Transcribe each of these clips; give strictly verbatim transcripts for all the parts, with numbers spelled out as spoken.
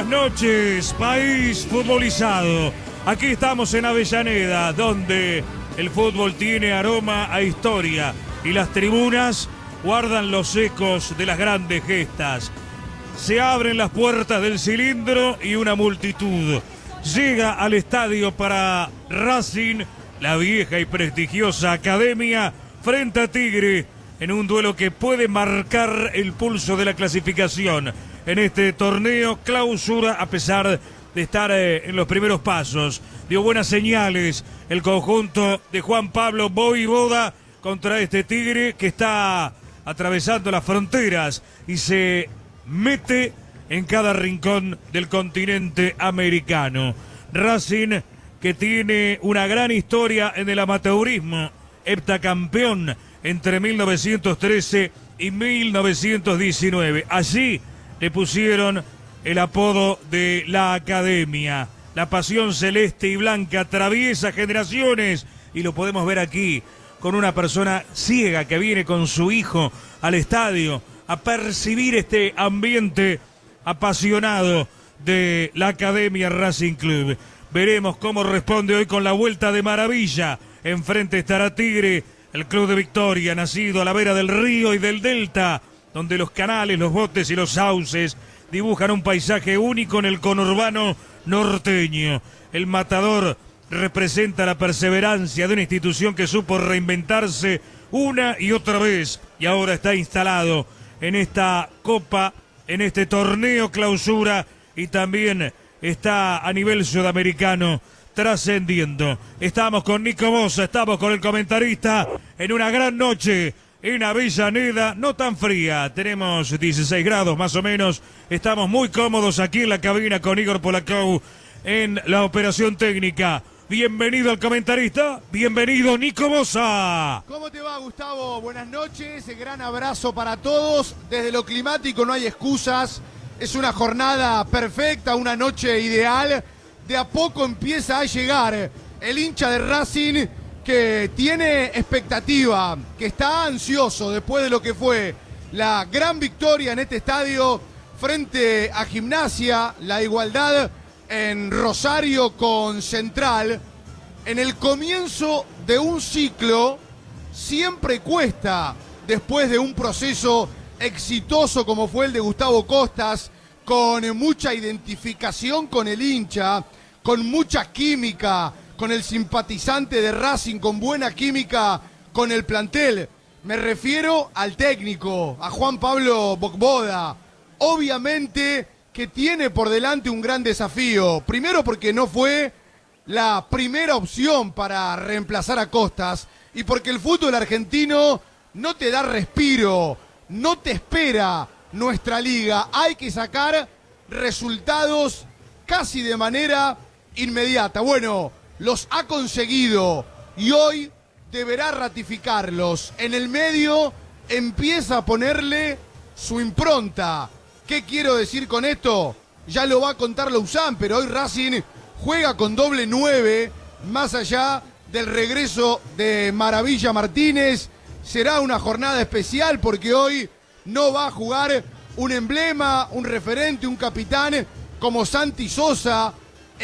Buenas noches, país futbolizado. Aquí estamos en Avellaneda, donde el fútbol tiene aroma a historia y las tribunas guardan los ecos de las grandes gestas. Se abren las puertas del cilindro y una multitud llega al estadio para Racing, la vieja y prestigiosa academia, frente a Tigre, en un duelo que puede marcar el pulso de la clasificación en este torneo clausura, a pesar de estar eh, en los primeros pasos. Dio buenas señales el conjunto de Juan Pablo Voivoda contra este Tigre que está atravesando las fronteras y se mete en cada rincón del continente americano. Racing, que tiene una gran historia en el amateurismo, heptacampeón entre mil novecientos trece y mil novecientos diecinueve. Allí le pusieron el apodo de la academia. La pasión celeste y blanca atraviesa generaciones y lo podemos ver aquí con una persona ciega que viene con su hijo al estadio a percibir este ambiente apasionado de la Academia Racing Club. Veremos cómo responde hoy con la vuelta de maravilla. Enfrente estará Tigre, el club de Victoria, nacido a la vera del río y del delta, donde los canales, los botes y los sauces dibujan un paisaje único en el conurbano norteño. El Matador representa la perseverancia de una institución que supo reinventarse una y otra vez y ahora está instalado en esta copa, en este torneo clausura y también está a nivel sudamericano trascendiendo. Estamos con Nico Bosa, estamos con el comentarista en una gran noche en Avellaneda, no tan fría, tenemos dieciséis grados más o menos, estamos muy cómodos aquí en la cabina con Igor Polacou en la operación técnica. Bienvenido al comentarista, bienvenido Nico Bosa. ¿Cómo te va, Gustavo? Buenas noches, gran abrazo para todos. Desde lo climático no hay excusas, es una jornada perfecta, una noche ideal. De a poco empieza a llegar el hincha de Racing que tiene expectativa, que está ansioso después de lo que fue la gran victoria en este estadio frente a Gimnasia, la igualdad en Rosario con Central. En el comienzo de un ciclo siempre cuesta, después de un proceso exitoso como fue el de Gustavo Costas, con mucha identificación con el hincha, con mucha química, con el simpatizante de Racing, con buena química con el plantel. Me refiero al técnico, a Juan Pablo Voivoda. Obviamente que tiene por delante un gran desafío. Primero porque no fue la primera opción para reemplazar a Costas y porque el fútbol argentino no te da respiro, no te espera nuestra liga. Hay que sacar resultados casi de manera inmediata. Bueno, los ha conseguido y hoy deberá ratificarlos. En el medio empieza a ponerle su impronta. ¿Qué quiero decir con esto? Ya lo va a contar Luzán, pero hoy Racing juega con doble nueve, más allá del regreso de Maravilla Martínez. Será una jornada especial porque hoy no va a jugar un emblema, un referente, un capitán como Santi Sosa.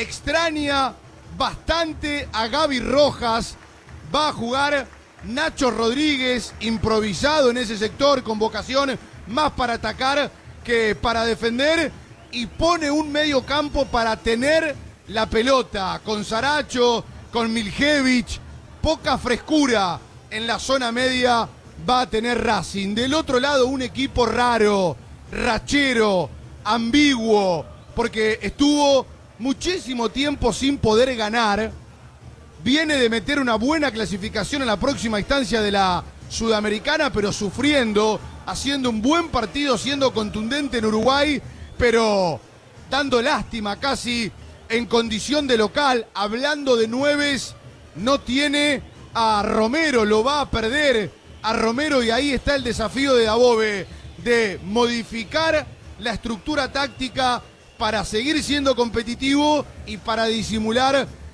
Extraña bastante a Gaby Rojas. Va a jugar Nacho Rodríguez, improvisado en ese sector, con vocación más para atacar que para defender, y pone un medio campo para tener la pelota, con Saracho, con Miljevich. Poca frescura en la zona media va a tener Racing. Del otro lado, un equipo raro, rachero, ambiguo, porque estuvo muchísimo tiempo sin poder ganar. Viene de meter una buena clasificación en la próxima instancia de la Sudamericana, pero sufriendo, haciendo un buen partido, siendo contundente en Uruguay, pero dando lástima casi en condición de local. Hablando de nueves, no tiene a Romero, lo va a perder a Romero, y ahí está el desafío de Dabove de modificar la estructura táctica para seguir siendo competitivo y para disimular